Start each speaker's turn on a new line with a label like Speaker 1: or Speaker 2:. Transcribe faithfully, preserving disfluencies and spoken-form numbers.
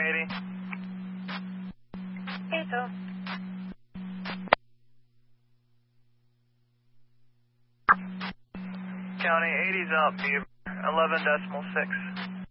Speaker 1: eighty.
Speaker 2: eighty.
Speaker 1: County eighty's up, Beaver, eleven decimal six.